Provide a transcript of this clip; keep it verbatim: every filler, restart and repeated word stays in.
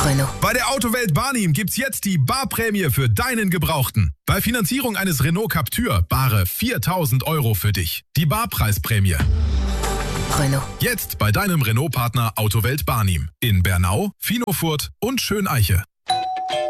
Renault. Bei der Autowelt Barnim gibt's jetzt die Barprämie für deinen Gebrauchten. Bei Finanzierung eines Renault Captur bare viertausend Euro für dich. Die Barpreisprämie. Renault. Jetzt bei deinem Renault-Partner Autowelt Barnim. In Bernau, Finofurt und Schöneiche.